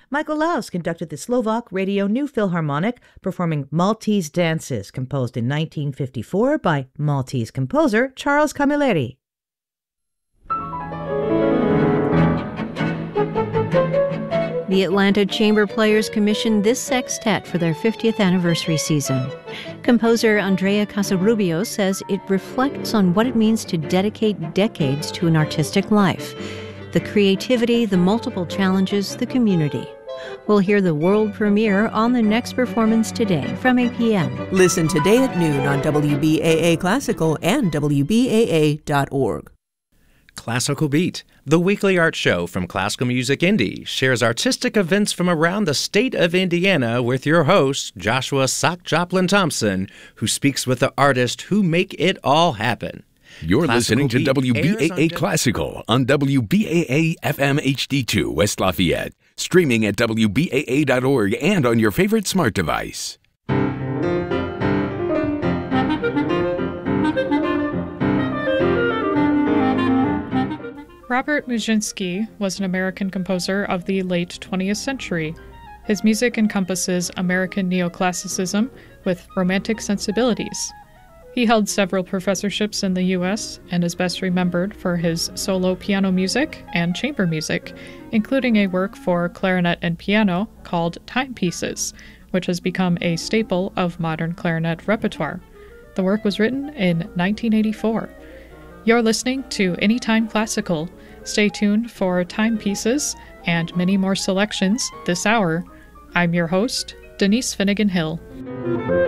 Michael Laus conducted the Slovak Radio New Philharmonic, performing Maltese Dances, composed in 1954 by Maltese composer Charles Camilleri. The Atlanta Chamber Players commissioned this sextet for their 50th anniversary season. Composer Andrea Casarubio says it reflects on what it means to dedicate decades to an artistic life. The creativity, the multiple challenges, the community. We'll hear the world premiere on the next performance today from 8 p.m. Listen today at noon on WBAA Classical and WBAA.org. Classical Beat, the weekly art show from Classical Music Indy, shares artistic events from around the state of Indiana with your host, Joshua Sock Joplin Thompson, who speaks with the artists who make it all happen. You're Classical listening to Beat WBAA Classical on WBAA FM HD2 West Lafayette, streaming at WBAA.org and on your favorite smart device. Robert Muszynski was an American composer of the late 20th century. His music encompasses American neoclassicism with romantic sensibilities. He held several professorships in the U.S. and is best remembered for his solo piano music and chamber music, including a work for clarinet and piano called Timepieces, which has become a staple of modern clarinet repertoire. The work was written in 1984. You're listening to Anytime Classical. Stay tuned for Timepieces and many more selections this hour. I'm your host, Denise Finnegan Hill.